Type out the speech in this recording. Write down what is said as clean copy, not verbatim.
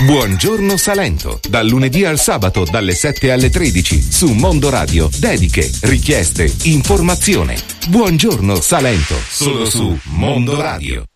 Buongiorno Salento, dal lunedì al sabato dalle 7 alle 13 su Mondo Radio. Dediche, richieste, informazione. Buongiorno Salento, solo su Mondo Radio.